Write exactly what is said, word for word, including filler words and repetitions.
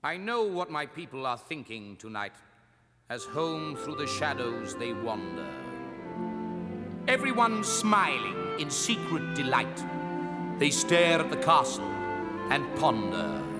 I know what my people are thinking tonight, as home through the shadows they wander. Everyone smiling in secret delight, they stare at the castle and ponder.